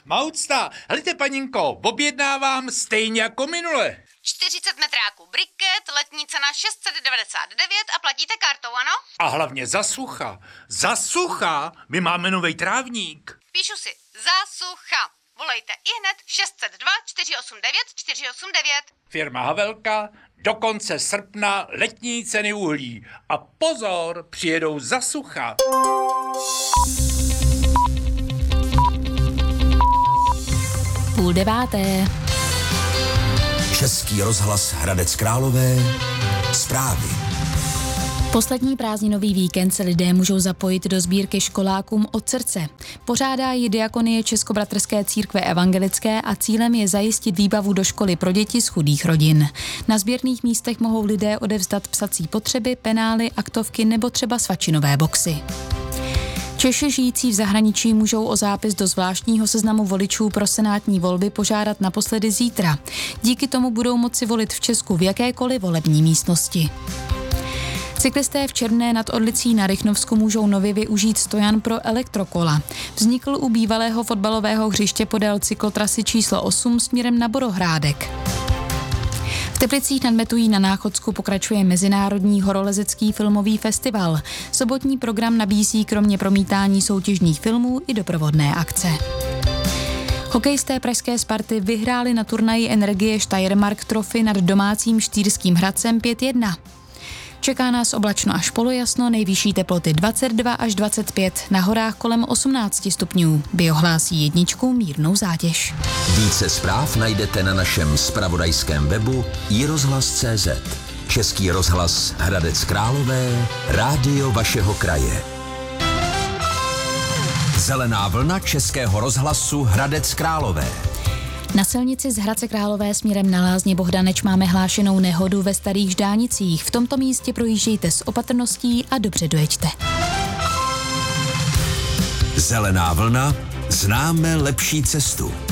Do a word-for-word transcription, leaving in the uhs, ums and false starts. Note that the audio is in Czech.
Maucta, helejte paninko, objednávám stejně jako minule. čtyřicet metráků briket, letní cena šest set devadesát devět a platíte kartou, ano? A hlavně za sucha. Za sucha, my máme novej trávník. Píšu si, za sucha. Volejte ihned šest set dva čtyři osm devět čtyři osm devět. Firma Havelka, do konce srpna letní ceny uhlí. A pozor, přijedou za sucha. Půl deváté. Český rozhlas Hradec Králové. Zprávy. Poslední prázdninový víkend se lidé můžou zapojit do sbírky Školákům od srdce. Pořádá ji Diakonie Českobratrské církve evangelické a cílem je zajistit výbavu do školy pro děti z chudých rodin. Na sběrných místech mohou lidé odevzdat psací potřeby, penály, aktovky nebo třeba svačinové boxy. Češi žijící v zahraničí můžou o zápis do zvláštního seznamu voličů pro senátní volby požádat naposledy zítra. Díky tomu budou moci volit v Česku v jakékoliv volební místnosti. Cyklisté v Černé nad Orlicí na Rychnovsku můžou nově využít stojan pro elektrokola. Vznikl u bývalého fotbalového hřiště podél cyklotrasy číslo osm směrem na Borohrádek. V Teplicích nad Metují na Náchodsku pokračuje Mezinárodní horolezecký filmový festival. Sobotní program nabízí kromě promítání soutěžních filmů i doprovodné akce. Hokejisté pražské Sparty vyhráli na turnaji Energie Steiermark Trophy nad domácím Štýrským Hradcem pět jedna. Čeká nás oblačno až polojasno, nejvyšší teploty dvacet dva až dvacet pět, na horách kolem osmnáct stupňů. Biohlásí jedničku mírnou zátěž. Více zpráv najdete na našem zpravodajském webu i rozhlas tečka cé zet. Český rozhlas Hradec Králové, rádio vašeho kraje. Zelená vlna Českého rozhlasu Hradec Králové. Na silnici z Hradce Králové směrem na Lázně Bohdaneč máme hlášenou nehodu ve Starých Ždánicích. V tomto místě projíždějte s opatrností a dobře dojeďte. Zelená vlna, známe lepší cestu.